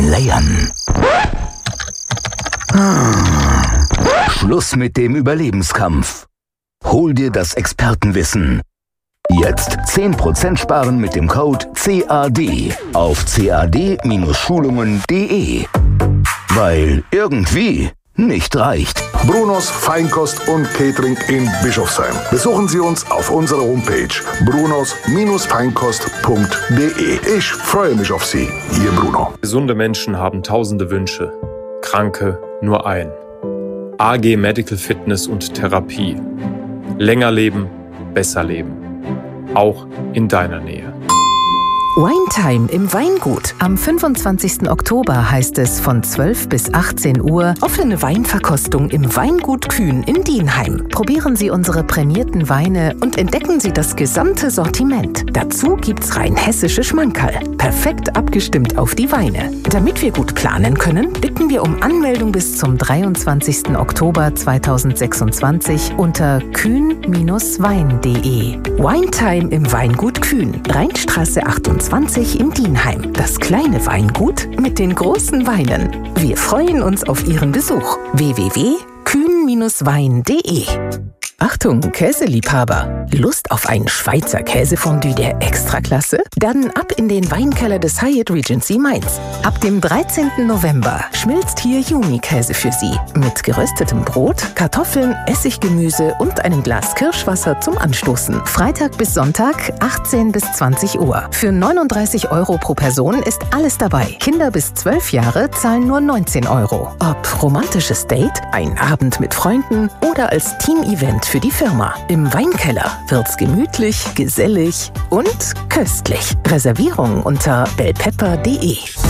den Layern. Schluss mit dem Überlebenskampf. Hol dir das Expertenwissen. Jetzt 10% sparen mit dem Code CAD auf cad-schulungen.de. Weil irgendwie nicht reicht. Brunos Feinkost und Catering in Bischofsheim. Besuchen Sie uns auf unserer Homepage brunos-feinkost.de. Ich freue mich auf Sie, Ihr Bruno. Gesunde Menschen haben tausende Wünsche, Kranke nur ein. AG Medical Fitness und Therapie. Länger leben, besser leben. Auch in deiner Nähe. Winetime im Weingut. Am 25. Oktober heißt es von 12 bis 18 Uhr offene Weinverkostung im Weingut Kühn in Dienheim. Probieren Sie unsere prämierten Weine und entdecken Sie das gesamte Sortiment. Dazu gibt's rein hessische Schmankerl. Perfekt abgestimmt auf die Weine. Damit wir gut planen können, bitten wir um Anmeldung bis zum 23. Oktober 2026 unter kühn-wein.de. Winetime im Weingut Kühn, Rheinstraße 28 in Dienheim. Das kleine Weingut mit den großen Weinen. Wir freuen uns auf Ihren Besuch. www.kühn-wein.de. Achtung, Käseliebhaber! Lust auf ein Schweizer Käsefondue der Extraklasse? Dann ab in den Weinkeller des Hyatt Regency Mainz. Ab dem 13. November schmilzt hier Juni-Käse für Sie. Mit geröstetem Brot, Kartoffeln, Essiggemüse und einem Glas Kirschwasser zum Anstoßen. Freitag bis Sonntag, 18 bis 20 Uhr. Für 39 € pro Person ist alles dabei. Kinder bis 12 Jahre zahlen nur 19 €. Ob romantisches Date, ein Abend mit Freunden oder als Team-Event für die Firma. Im Weinkeller wird's gemütlich, gesellig und köstlich. Reservierung unter bellpepper.de.